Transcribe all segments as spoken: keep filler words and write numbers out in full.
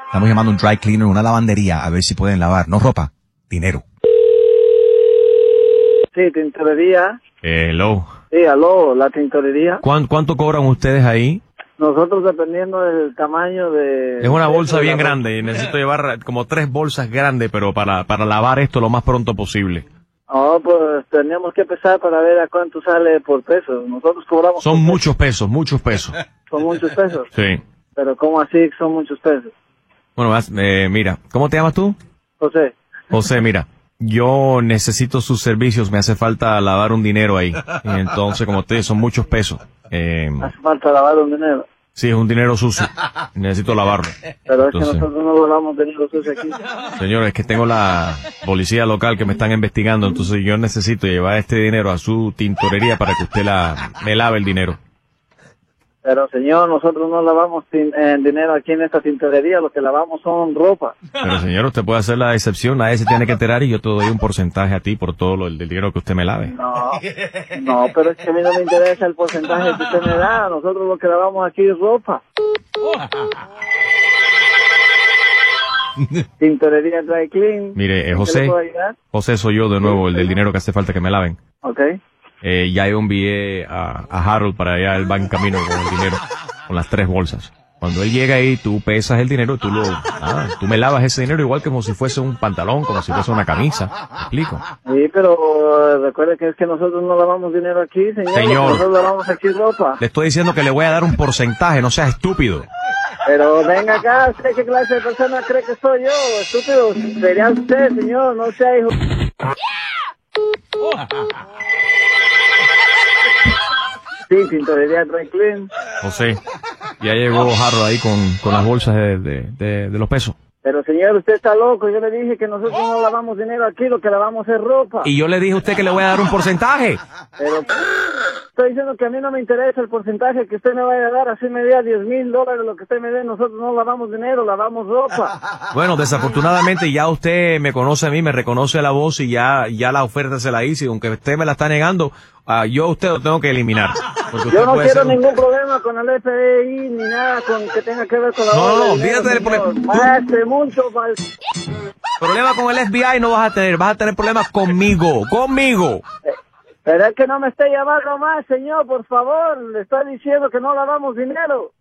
Estamos llamando a un dry cleaner, una lavandería, a ver si pueden lavar, no ropa, dinero. Sí, tintorería. Hello. Sí, aló, la tintorería. ¿Cuán, ¿Cuánto cobran ustedes ahí? Nosotros dependiendo del tamaño de... Es una bolsa de bien la grande y necesito llevar como tres bolsas grandes, pero para, para lavar esto lo más pronto posible. Oh, pues tenemos que empezar para ver a cuánto sale por peso. Nosotros cobramos... Son muchos pesos, muchos pesos. Son muchos pesos. Sí. Pero ¿cómo así son muchos pesos? Bueno, eh, mira, ¿cómo te llamas tú? José. José, mira, yo necesito sus servicios, me hace falta lavar un dinero ahí. Y entonces, como te digo, son muchos pesos. Eh, Hace falta lavar un dinero. sí, es un dinero sucio. Necesito lavarlo. Pero Entonces, es que nosotros no lavamos dinero sucio aquí. señor, es que tengo la policía local que me están investigando, entonces yo necesito llevar este dinero a su tintorería para que usted la, me lave el dinero. Pero señor, nosotros no lavamos tin, eh, dinero aquí en esta tintorería, lo que lavamos son ropa. Pero señor, usted puede hacer la excepción, nadie se tiene que enterar y yo te doy un porcentaje a ti por todo lo, el del dinero que usted me lave. No, no, pero es que a mí no me interesa el porcentaje que usted me da, nosotros lo que lavamos aquí es ropa. Tintorería Dry Clean. Mire, eh, ¿En qué José, le puedo ayudar? José soy yo de nuevo, el del dinero que hace falta que me laven. Ok. Eh, ya yo envié a, a Harold para allá, él va en camino con el dinero, con las tres bolsas. Cuando él llega ahí, tú pesas el dinero, tú lo, ah, tú me lavas ese dinero igual que como si fuese un pantalón, como si fuese una camisa. ¿Me explico? Sí, pero uh, recuerde que es que nosotros no lavamos dinero aquí, señor. Señor. Nosotros lavamos aquí ropa. Le estoy diciendo que le voy a dar un porcentaje, no seas estúpido. Pero venga acá, ¿usted qué clase de persona cree que soy yo? Estúpido, sería usted, señor, no sea hijo... Sí, tintorería Dry Clean. José, ya llegó Harold ahí con, con las bolsas de, de, de, de los pesos. Pero señor, usted está loco, yo le dije que nosotros no lavamos dinero aquí, lo que lavamos es ropa. Y yo le dije a usted que le voy a dar un porcentaje. Pero estoy diciendo que a mí no me interesa el porcentaje que usted me vaya a dar, así me dé diez mil dólares lo que usted me dé, nosotros no lavamos dinero, lavamos ropa. Bueno, desafortunadamente ya usted me conoce a mí, me reconoce la voz y ya, ya la oferta se la hice, y aunque usted me la está negando, uh, yo a usted lo tengo que eliminar. Yo no quiero ningún un... problema con el F B I ni nada con que tenga que ver con la... No, no, no, olvídate del problema. Hace mucho mal... Problema con el F B I no vas a tener, vas a tener problemas conmigo, conmigo. Eh, pero es que no me esté llamando más, señor, por favor, le estoy diciendo que no lavamos dinero.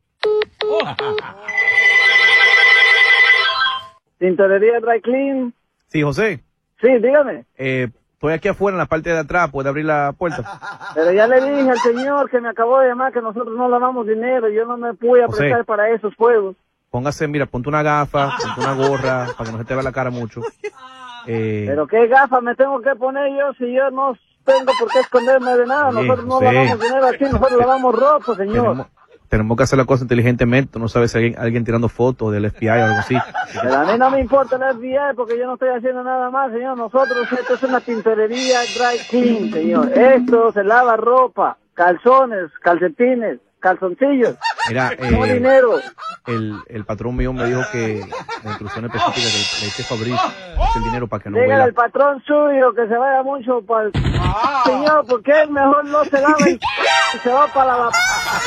Tintorería Dry Clean. Sí, José. Sí, dígame. Eh, estoy aquí afuera en la parte de atrás, ¿puede abrir la puerta? Pero ya le dije al señor que me acabó de llamar que nosotros no lavamos dinero, yo no me pude prestar para esos juegos. Póngase, mira, ponte una gafa, ponte una gorra, para que no se te vea la cara mucho. Eh... Pero qué gafas me tengo que poner yo si yo no tengo por qué esconderme de nada. Bien, nosotros no sí. lavamos dinero aquí, nosotros lavamos ropa, señor. Tenemos, tenemos que hacer la cosa inteligentemente, no sabes si alguien, alguien tirando fotos del F B I o algo así. Pero a mí no me importa el F B I porque yo no estoy haciendo nada más, señor. Nosotros, esto es una tintorería Dry Clean, señor. Esto se lava ropa, calzones, calcetines, calzoncillos. Mira, no eh, dinero. El, el patrón mío me dijo que la instrucción específica que le dice Fabricio es el dinero para que no Diga huela. el patrón suyo que se vaya mucho para el... Ah. Señor, ¿por qué mejor no se lava y se va para la...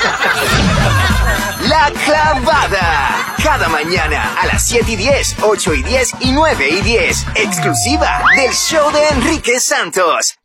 La Clavada. Cada mañana a las siete y diez, ocho y diez y nueve y diez. Exclusiva del show de Enrique Santos.